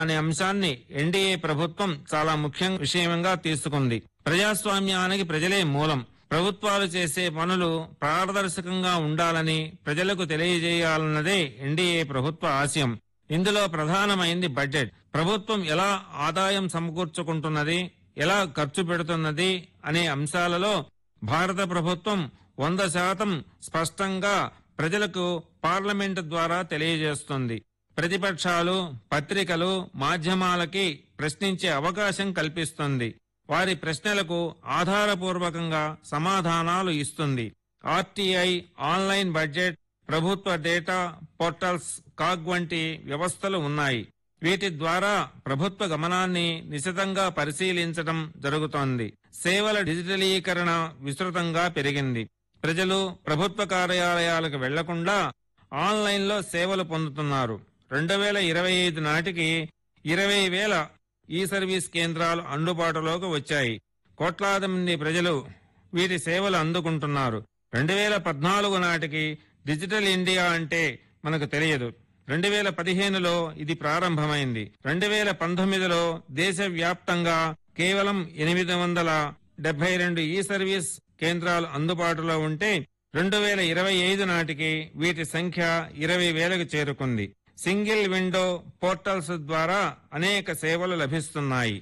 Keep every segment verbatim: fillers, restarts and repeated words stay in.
అనే అంశాన్ని ఎన్డీఏ ప్రభుత్వం చాలా ముఖ్య విషయంగా తీసుకుంది. ప్రజాస్వామ్యానికి ప్రజలే మూలం. ప్రభుత్వాలు చేసే పనులు పారదర్శకంగా ఉండాలని ప్రజలకు తెలియజేయాలన్నదే ఎన్డీఏ ప్రభుత్వ ఆశయం. ఇందులో ప్రధానమైంది బడ్జెట్. ప్రభుత్వం ఎలా ఆదాయం సమకూర్చుకుంటున్నది, ఎలా ఖర్చు పెడుతున్నది అనే అంశాలలో భారత ప్రభుత్వం వంద శాతం స్పష్టంగా ప్రజలకు పార్లమెంటు ద్వారా తెలియజేస్తుంది. ప్రతిపక్షాలు, పత్రికలు, మాధ్యమాలకి ప్రశ్నించే అవకాశం కల్పిస్తుంది. వారి ప్రశ్నలకు ఆధారపూర్వకంగా సమాధానాలు ఇస్తుంది. ఆర్టీఐ, ఆన్లైన్ బడ్జెట్, ప్రభుత్వ డేటా పోర్టల్స్, కాగ్ వంటి వ్యవస్థలు ఉన్నాయి. వీటి ద్వారా ప్రభుత్వ గమనాన్ని నిశితంగా పరిశీలించడం జరుగుతోంది. సేవల డిజిటలీకరణ విస్తృతంగా పెరిగింది. ప్రజలు ప్రభుత్వ కార్యాలయాలకు వెళ్లకుండా ఆన్లైన్లో సేవలు పొందుతున్నారు. రెండు వేల ఇరవై ఐదు నాటికి ఇరవై వేల ఈ సర్వీస్ కేంద్రాలు అందుబాటులోకి వచ్చాయి. కోట్లాది మంది ప్రజలు వీటి సేవలు అందుకుంటున్నారు. రెండు వేల పద్నాలుగు నాటికి డిజిటల్ ఇండియా అంటే మనకు తెలియదు. రెండు వేల పదిహేనులో ఇది ప్రారంభమైంది. రెండు వేల పంతొమ్మిదిలో దేశవ్యాప్తంగా కేవలం ఎనిమిది వందల డెబ్బై రెండు ఈ సర్వీస్ కేంద్రాలు అందుబాటులో ఉంటే రెండు వేల ఇరవై ఐదు నాటికి వీటి సంఖ్య ఇరవై వేలకు చేరుకుంది. సింగిల్ విండో పోర్టల్స్ ద్వారా అనేక సేవలు లభిస్తున్నాయి.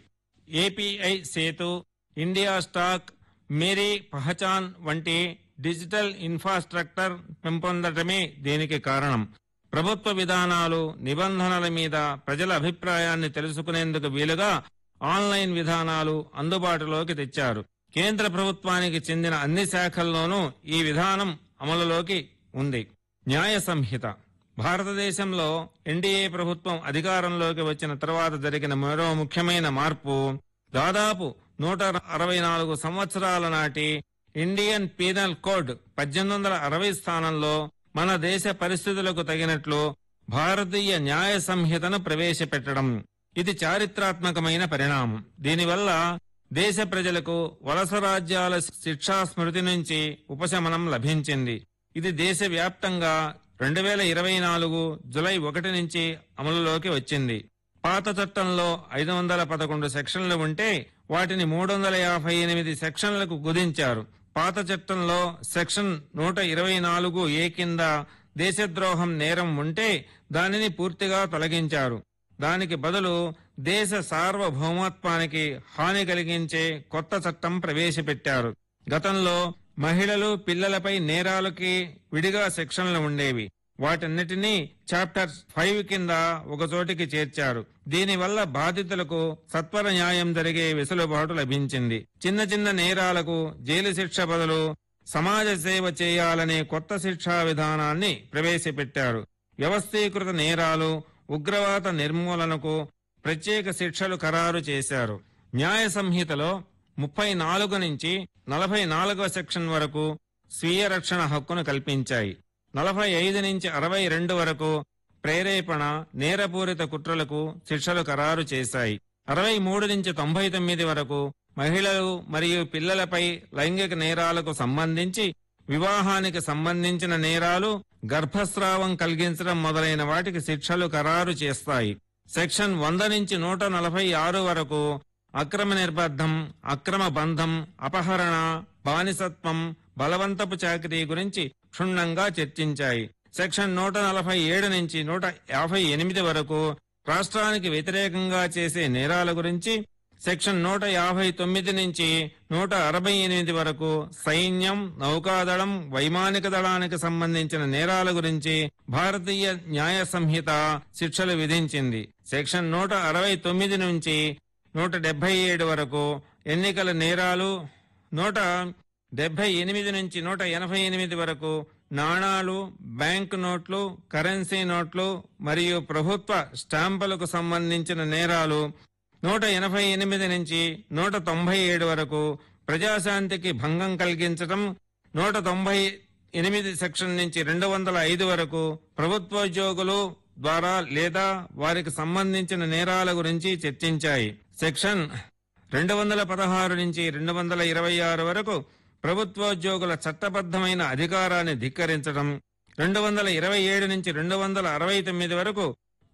API Setu, India stock, Mary పహచాన్ వంటి డిజిటల్ ఇన్ఫ్రాస్ట్రక్చర్ పెంపొందటమే దీనికి కారణం. ప్రభుత్వ విధానాలు, నిబంధనల మీద ప్రజల అభిప్రాయాన్ని తెలుసుకునేందుకు వీలుగా ఆన్లైన్ విధానాలు అందుబాటులోకి తెచ్చారు. కేంద్ర ప్రభుత్వానికి చెందిన అన్ని శాఖల్లోనూ ఈ విధానం అమలులోకి ఉంది. న్యాయ సంహిత. భారతదేశంలో ఎన్డీఏ ప్రభుత్వం అధికారంలోకి వచ్చిన తర్వాత జరిగిన మరో ముఖ్యమైన మార్పు, దాదాపు నూట అరవై నాలుగు సంవత్సరాల నాటి ఇండియన్ పీనల్ కోడ్ పద్దెనిమిది వందల అరవై స్థానంలో మన దేశ పరిస్థితులకు తగినట్లు భారతీయ న్యాయ సంహితను ప్రవేశపెట్టడం. ఇది చారిత్రాత్మకమైన పరిణామం. దీనివల్ల దేశ ప్రజలకు వలస రాజ్యాల శిక్షా స్మృతి నుంచి ఉపశమనం లభించింది. ఇది దేశవ్యాప్తంగా రెండు వేల ఇరవై నాలుగు జులై ఒకటి నుంచి అమలులోకి వచ్చింది. పాత చట్టంలో ఐదు వందల పదకొండు సెక్షన్లు ఉంటే వాటిని మూడు వందల యాభై ఎనిమిది సెక్షన్లకు కుదించారు. పాత చట్టంలో సెక్షన్ నూట ఇరవై నాలుగు ఏ కింద దేశద్రోహం నేరం ఉంటే దానిని పూర్తిగా తొలగించారు. దానికి బదులు దేశ సార్వభౌమత్వానికి హాని కలిగించే కొత్త చట్టం ప్రవేశపెట్టారు. గతంలో మహిళలు, పిల్లలపై నేరాలకి విడిగా సెక్షన్లు ఉండేవి. వాటన్నిటినీ చాప్టర్ ఫైవ్ కింద ఒకచోటికి చేర్చారు. దీనివల్ల బాధితులకు సత్వర న్యాయం జరిగే వెసులుబాటు లభించింది. చిన్న చిన్న నేరాలకు జైలు శిక్ష బదులు సమాజ సేవ చేయాలనే కొత్త శిక్షా విధానాన్ని ప్రవేశపెట్టారు. వ్యవస్థీకృత నేరాలు, ఉగ్రవాద నిర్మూలనకు ప్రత్యేక శిక్షలు ఖరారు చేశారు. న్యాయ సంహితలో ముప్పై నాలుగు నుంచి నలభై నాలుగవ సెక్షన్ వరకు స్వీయ రక్షణ హక్కును కల్పించాయి. నలభై ఐదు నుంచి అరవై రెండు వరకు ప్రేరేపణ, నేరపూరిత కుట్రలకు శిక్షలు ఖరారు చేశాయి. అరవై మూడు నుంచి తొంభై తొమ్మిది వరకు మహిళలు మరియు పిల్లలపై లైంగిక నేరాలకు సంబంధించి, వివాహానికి సంబంధించిన నేరాలు, గర్భస్రావం కలిగించడం మొదలైన వాటికి శిక్షలు ఖరారు చేస్తాయి. సెక్షన్ వంద నుంచి నూట నలభై ఆరు వరకు అక్రమ నిర్బంధం, అక్రమ బంధం, అపహరణ, బానిసత్వం, బలవంతపు చాకరీ గురించి క్షుణ్ణంగా చర్చించాయి. సెక్షన్ నూట నలభై ఏడు నుంచి నూట యాభై ఎనిమిది వరకు రాష్ట్రానికి వ్యతిరేకంగా చేసే నేరాల గురించి, సెక్షన్ నూట యాభై తొమ్మిది నుంచి నూట అరవై ఎనిమిది వరకు సైన్యం, నౌకాదళం, వైమానిక దళానికి సంబంధించిన నేరాల గురించి భారతీయ న్యాయ సంహిత శిక్షలు విధించింది. సెక్షన్ నూట అరవై తొమ్మిది నుంచి నూట డెబ్బై ఏడు వరకు ఎన్నికల నేరాలు, నూట డెబ్బై ఎనిమిది నుంచి నూట ఎనభై ఎనిమిది వరకు నాణాలు, బ్యాంకు నోట్లు, కరెన్సీ నోట్లు మరియు ప్రభుత్వ స్టాంపులకు సంబంధించిన నేరాలు, నూట ఎనభై ఎనిమిది నుంచి నూట తొంభై ఏడు వరకు ప్రజాశాంతికి భంగం కలిగించడం, నూట తొంభై ఎనిమిది సెక్షన్ నుంచి రెండు వందల ఐదు వరకు ప్రభుత్వోద్యోగులు ద్వారా లేదా వారికి సంబంధించిన నేరాల గురించి చర్చించాయి. సెక్షన్ రెండు వందల పదహారు నుంచి రెండు వందల ఇరవై ఆరు వరకు ప్రభుత్వోద్యోగుల చట్టబద్ధమైన అధికారాన్ని ధిక్కరించడం, రెండు వందల ఇరవై ఏడు నుంచి రెండు వందల అరవై తొమ్మిది వరకు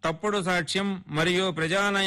తప్పుడు సాక్ష్యం మరియు ప్రజానయ